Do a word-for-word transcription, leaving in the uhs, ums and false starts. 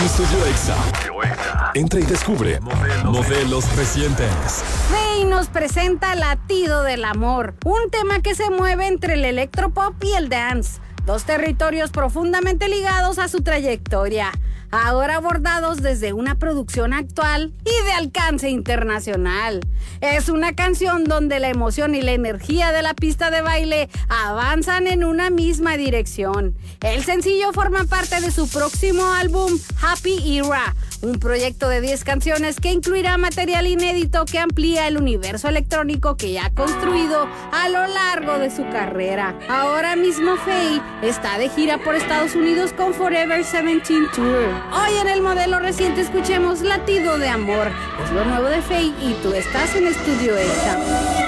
Estudio Exa. Entra y descubre modelos recientes. Feid nos presenta Latido del Amor, un tema que se mueve entre el electropop y el dance, dos territorios profundamente ligados a su trayectoria, ahora abordados desde una producción actual y de alcance internacional. Es una canción donde la emoción y la energía de la pista de baile avanzan en una misma dirección. El sencillo forma parte de su próximo álbum Happy Era, un proyecto de diez canciones que incluirá material inédito que amplía el universo electrónico que ya ha construido a lo largo de su carrera. Ahora mismo Feid está de gira por Estados Unidos con Forever diecisiete Tour. Hoy en el modelo reciente escuchemos Latido de Amor. Es lo nuevo de Feid y tú estás en Estudio Exa.